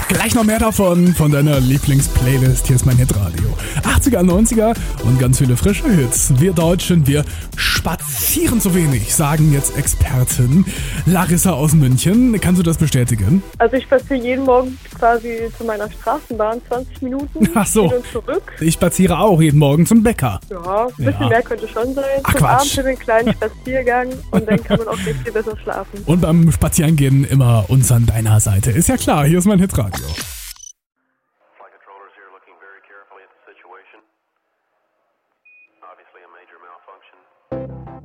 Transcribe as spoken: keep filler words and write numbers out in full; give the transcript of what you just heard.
Gleich noch mehr davon von deiner Lieblingsplaylist. Hier ist mein Hitradio. achtziger, neunziger und ganz viele frische Hits. Wir Deutschen, wir spazieren zu wenig, sagen jetzt Experten. Larissa aus München, kannst du das bestätigen? Also ich spaziere jeden Morgen quasi zu meiner Straßenbahn, zwanzig Minuten. Ach so. Hin und zurück. Ich spaziere auch jeden Morgen zum Bäcker. Ja, ein bisschen Ja. mehr könnte schon sein. Ach, Zum Quatsch. Abend für einen kleinen Spaziergang und dann kann man auch nicht viel besser schlafen. Und beim Spazierengehen immer uns an deiner Seite. Ist ja klar, hier ist mein Hitradio.